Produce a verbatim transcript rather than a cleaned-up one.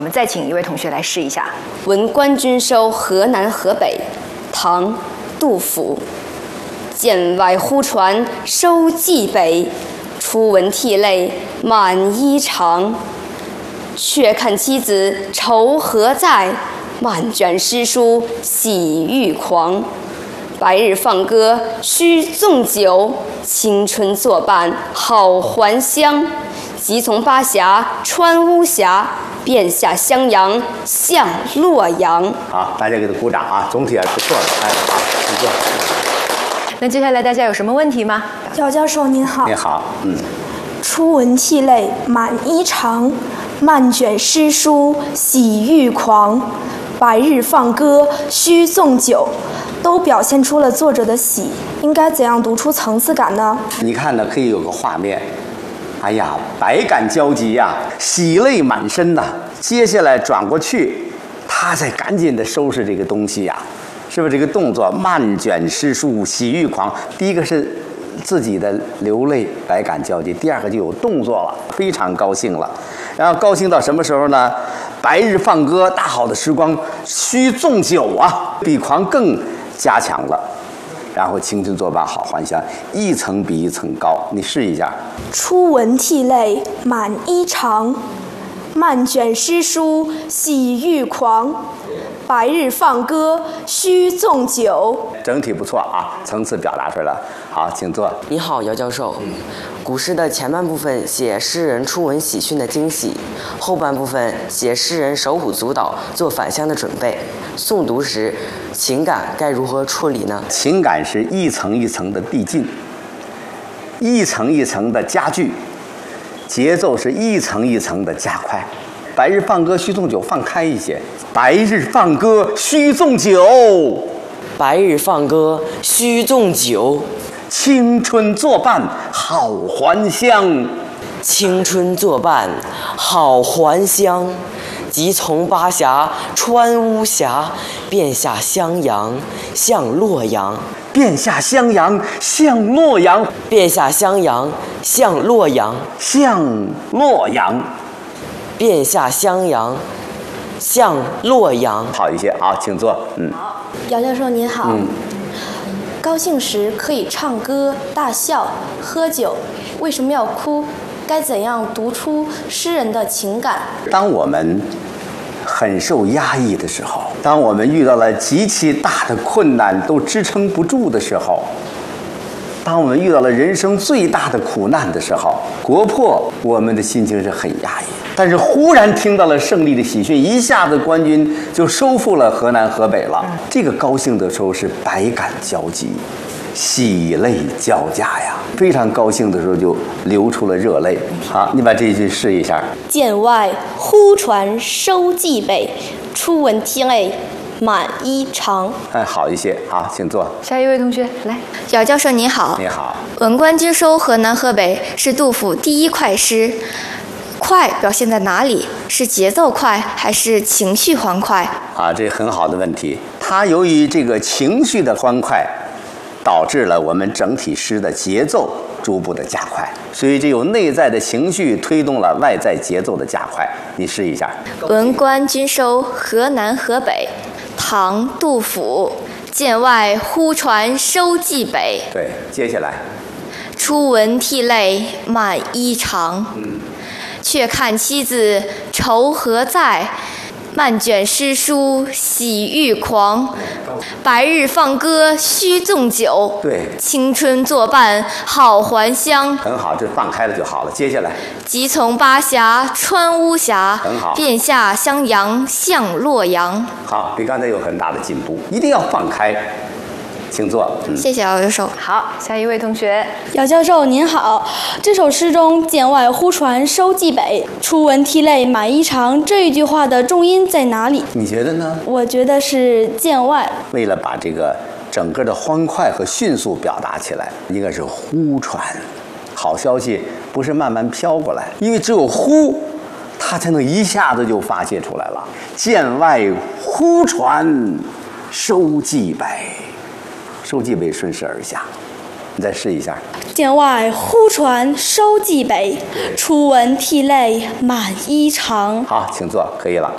我们再请一位同学来试一下。 文官军收河南河北，唐·杜甫。剑外忽传收蓟北，初闻涕泪满衣裳。却看妻子愁何在，漫卷诗书喜欲狂。白日放歌须纵酒，青春作伴好还乡。即从巴峡穿巫峡，便下襄阳向洛阳。 好，大家给他鼓掌啊！总体还不错的，哎，好，请坐。 那接下来大家有什么问题吗？ 姚教授您好。 你好，嗯。 初闻涕泪满衣裳，漫卷诗书喜欲狂。白日放歌须纵酒，都表现出了作者的喜，应该怎样读出层次感呢？ 你看呢，可以有个画面。哎呀，百感交集呀、啊，喜泪满身呐、啊。接下来转过去，他再赶紧的收拾这个东西呀、啊，是不是这个动作？漫卷诗书喜欲狂。第一个是自己的流泪，百感交集；第二个就有动作了，非常高兴了。然后高兴到什么时候呢？白日放歌，大好的时光，须纵酒啊，比狂更加强了。然后青春作伴好还乡，一层比一层高。你试一下。 初闻涕泪满衣裳，漫卷诗书喜欲狂。白日放歌须纵酒。 整体不错啊，层次表达出来了。好，请坐。 你好，姚教授。古诗的前半部分写诗人初闻喜讯的惊喜，后半部分写诗人手舞足蹈做返乡的准备。诵读时，情感该如何处理呢？ 情感是一层一层的递进，一层一层的加剧，节奏是一层一层的加快。白日放歌须纵酒，放开一些。白日放歌须纵酒， 白日放歌须纵酒。 青春作伴好还乡， 青春作伴好还乡。即从巴峡穿巫峡，便下襄阳向洛阳。 便下襄阳向洛阳， 便下襄阳向洛阳， 向洛阳， 便下襄阳向洛阳。 好一些啊，请坐。嗯， 姚教授您好。嗯。高兴时可以唱歌、大笑、喝酒，为什么要哭？该怎样读出诗人的情感？ 当我们很受压抑的时候，当我们遇到了极其大的困难都支撑不住的时候，当我们遇到了人生最大的苦难的时候，国破我们的心情是很压抑。但是忽然听到了胜利的喜讯，一下子官军就收复了河南河北了。这个高兴的时候是百感交集，喜泪交加呀，非常高兴的时候就流出了热泪。好，你把这一句试一下。 剑外忽传收蓟北，初闻涕泪满衣裳。 哎，好一些。好，请坐。 下一位同学来。 姚教授您好。 你好。 文官军收河南河北是杜甫第一快诗，快表现在哪里？是节奏快还是情绪欢快？ 啊，这很好的问题。它由于这个情绪的欢快，导致了我们整体诗的节奏逐步的加快，所以这有内在的情绪推动了外在节奏的加快。你试一下。 文官军收河南河北，唐·杜甫。剑外忽传收蓟北。 对，接下来。 初闻涕泪满衣裳。 嗯。 却看妻子愁何在，漫卷诗书喜欲狂。白日放歌须纵酒， 对， 青春作伴好还乡。 很好，这放开了就好了。接下来。 即从巴峡穿巫峡， 很好。 便下襄阳向洛阳。 好，比刚才有很大的进步，一定要放开。请坐。 嗯、谢谢姚教授。 好，下一位同学。 姚教授您好，这首诗中“剑外忽传收蓟北，初闻涕泪满衣裳”这一句话的重音在哪里？ 你觉得呢？ 我觉得是剑外。 为了把这个整个的欢快和迅速表达起来，应该是忽传。好消息不是慢慢飘过来，因为只有忽，它才能一下子就发泄出来了。剑外忽传收蓟北。收蓟北顺势而下，你再试一下。 剑外忽传收蓟北，初闻涕泪满衣裳。 好，请坐，可以了。